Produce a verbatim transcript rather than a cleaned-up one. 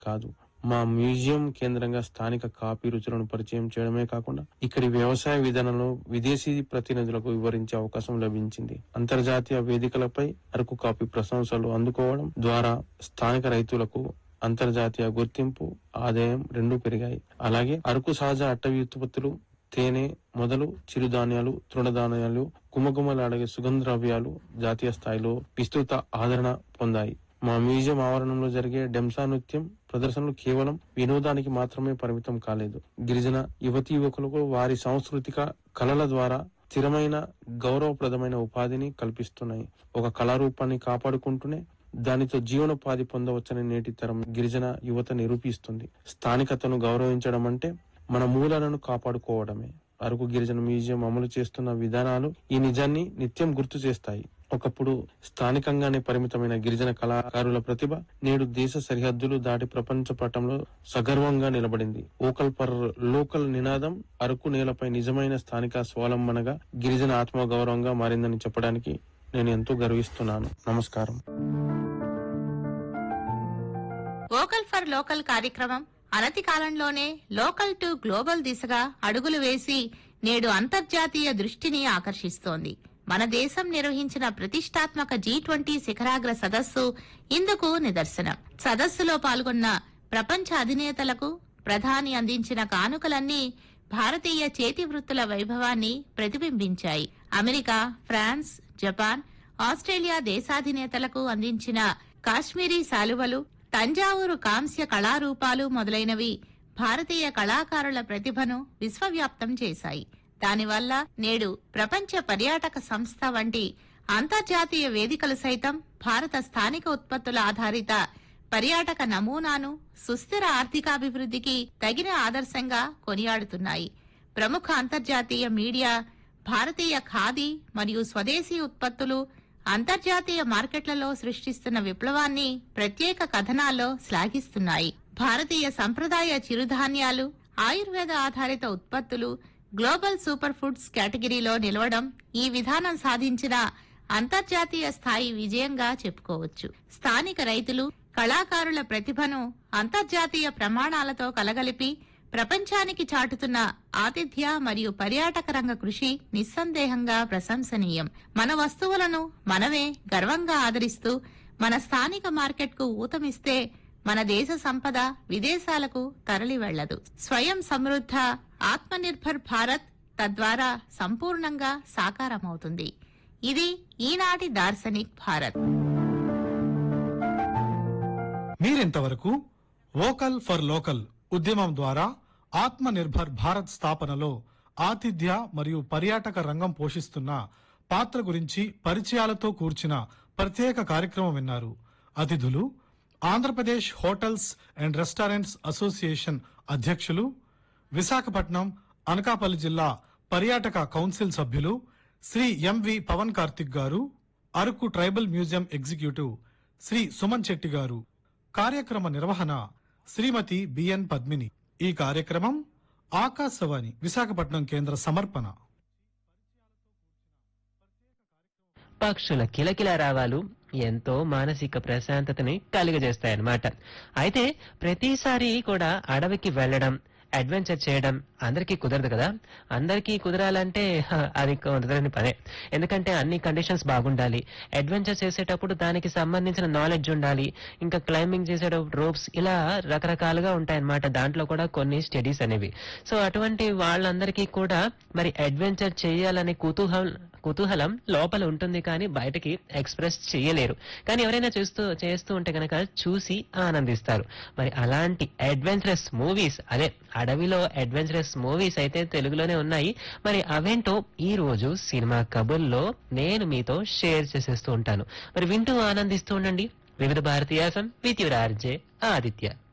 కాదు, మా మ్యూజియం కేంద్రంగా స్థానిక కాఫీ రుచులను పరిచయం చేయడమే కాకుండా ఇక్కడి వ్యవసాయ విధానంలో విదేశీ ప్రతినిధులకు వివరించే అవకాశం లభించింది. అంతర్జాతీయ వేదికలపై అరకు కాఫీ ప్రశంసలు అందుకోవడం ద్వారా స్థానిక రైతులకు అంతర్జాతీయ గుర్తింపు, ఆదాయం రెండూ పెరిగాయి. అలాగే అరకు సహజ అటవీ ఉత్పత్తులు, తేనె మొదలు చిరుధాన్యాలు, తృణధాన్యాలు, గుమగుమలాడే సుగంధ ద్రవ్యాలు జాతీయ స్థాయిలో విస్తృత ఆదరణ పొందాయి. మా మ్యూజియం ఆవరణంలో జరిగే డెంసా నృత్యం ప్రదర్శనలు కేవలం వినోదానికి మాత్రమే పరిమితం కాలేదు. గిరిజన యువతీ యువకులకు వారి సాంస్కృతిక కళల ద్వారా స్థిరమైన గౌరవప్రదమైన ఉపాధిని కల్పిస్తున్నాయి. ఒక కళారూపాన్ని కాపాడుకుంటూనే దానితో జీవనోపాధి పొందవచ్చని నేటి తరం గిరిజన యువత నిరూపిస్తుంది. స్థానికతను గౌరవించడం అంటే మన మూలాలను కాపాడుకోవడమే. అరకు గిరిజన మ్యూజియం అమలు చేస్తున్న విధానాలు ఈ నిజాన్ని నిత్యం గుర్తు చేస్తాయి. ఒకప్పుడు స్థానికంగానే పరిమితమైన గిరిజన కళాకారుల ప్రతిభ నేడు దేశ సరిహద్దులు దాటి ప్రపంచ పటంలో సగర్వంగా నిలబడింది. వోకల్ ఫర్ లోకల్ నినాదం అరకు నేలపై నిజమైన స్థానిక స్వావలంబనగా, గిరిజన ఆత్మగౌరవంగా మారిందని చెప్పడానికి నేను ఎంతో గర్విస్తున్నాను. నమస్కారం. వోకల్ ఫర్ లోకల్ కార్యక్రమం అనతి కాలంలోనే లోకల్ టు గ్లోబల్ దిశగా అడుగులు వేసి నేడు అంతర్జాతీయ దృష్టిని ఆకర్షిస్తోంది. మన దేశం నిర్వహించిన ప్రతిష్టాత్మక జీ ట్వంటీ శిఖరాగ్ర సదస్సు ఇందుకు నిదర్శనం. సదస్సులో పాల్గొన్న ప్రపంచ అధినేతలకు ప్రధాని అందించిన కానుకలన్నీ భారతీయ చేతి వృత్తుల వైభవాన్ని ప్రతిబింబించాయి. అమెరికా, ఫ్రాన్స్, జపాన్, ఆస్ట్రేలియా దేశాధినేతలకు అందించిన కాశ్మీరీ శాలువలు, తంజావూరు కాంస్య కళారూపాలు మొదలైనవి భారతీయ కళాకారుల ప్రతిభను విశ్వవ్యాప్తం చేశాయి. దానివల్ల నేడు ప్రపంచ పర్యాటక సంస్థ వంటి అంతర్జాతీయ వేదికలు సైతం భారత స్థానిక ఉత్పత్తుల ఆధారిత పర్యాటక నమూనాను సుస్థిర ఆర్థికాభివృద్ధికి తగిన ఆదర్శంగా కొనియాడుతున్నాయి. ప్రముఖ అంతర్జాతీయ మీడియా భారతీయ ఖాదీ మరియు స్వదేశీ ఉత్పత్తులు అంతర్జాతీయ మార్కెట్లలో సృష్టిస్తున్న విప్లవాన్ని ప్రత్యేక కథనాల్లో శ్లాఘిస్తున్నాయి. భారతీయ సంప్రదాయ చిరుధాన్యాలు, ఆయుర్వేద ఆధారిత ఉత్పత్తులు గ్లోబల్ సూపర్ ఫుడ్స్ కేటగిరీలో నిలవడం ఈ విధానం సాధించిన అంతర్జాతీయ స్థాయి విజయంగా చెప్పుకోవచ్చు. స్థానిక రైతులు, కళాకారుల ప్రతిభను అంతర్జాతీయ ప్రమాణాలతో కలగలిపి ప్రపంచానికి చాటుతున్న ఆతిథ్య మరియు పర్యాటక రంగ కృషి నిస్సందేహంగా ప్రశంసనీయం. మన వస్తువులను మనమే గర్వంగా ఆదరిస్తూ మన స్థానిక మార్కెట్కు ఊతమిస్తే మన దేశ సంపద విదేశాలకు తరలి వెళ్లదు. స్వయం సమృద్ధ ఆత్మనిర్భర్ భారత్ తద్వారా సంపూర్ణంగా సాకారమవుతుంది. ఇది ఈనాటి దార్శనిక్ భారత్. మీరింతవరకు వోకల్ ఫర్ లోకల్ ఉద్యమం ద్వారా ఆత్మ నిర్భర్ భారత్ స్థాపనలో ఆతిథ్య మరియు పర్యాటక రంగం పోషిస్తున్న పాత్ర గురించి పరిచయాలతో కూర్చిన ప్రత్యేక కార్యక్రమం విన్నారు. అతిథులు Andhra Pradesh hotels and restaurants association అధ్యక్షులు, విశాఖపట్నం, అనకాపల్లి జిల్లా పర్యాటక కౌన్సిల్ సభ్యులు శ్రీ ఎంవి పవన్ కార్తిక్ గారు, Araku tribal museum executive Shri Suman Shetty గారు. కార్యక్రమ నిర్వహణ శ్రీమతి బిఎన్ పద్మిని. ఈ కార్యక్రమం ఆకాశవాణి విశాఖపట్నం కేంద్ర సమర్పణ. పక్షుల కిలకిల రావాలు ఎంతో మానసిక ప్రశాంతతని కలుగజేస్తాయన్నమాట. అయితే ప్రతిసారి కూడా అడవికి వెళ్లడం, అడ్వెంచర్ చేయడం అందరికీ కుదరదు కదా. అందరికీ కుదరాలంటే అది కుదరని పనే. ఎందుకంటే అన్ని కండిషన్స్ బాగుండాలి. అడ్వెంచర్ చేసేటప్పుడు దానికి సంబంధించిన నాలెడ్జ్ ఉండాలి. ఇంకా క్లైంబింగ్ చేసేటప్పుడు రోప్స్, ఇలా రకరకాలుగా ఉంటాయన్నమాట. దాంట్లో కూడా కొన్ని స్టడీస్ అనేవి. సో అటువంటి వాళ్ళందరికీ కూడా మరి అడ్వెంచర్ చేయాలనే కుతూహలం కుతూహలం లోపల ఉంటుంది, కానీ బయటకి ఎక్స్ప్రెస్ చేయలేరు. కానీ ఎవరైనా చూస్తూ చేస్తూ ఉంటే కనుక చూసి ఆనందిస్తారు. మరి అలాంటి అడ్వెంచరస్ మూవీస్, అదే అడవిలో అడ్వెంచరస్ మూవీస్ అయితే తెలుగులోనే ఉన్నాయి. మరి అవేంటో ఈ రోజు సినిమా కబుర్లో నేను మీతో షేర్ చేసేస్తూ ఉంటాను. మరి వింటూ ఆనందిస్తూ ఉండండి. వివిధ భారతీయ FM with your RJ Aditya.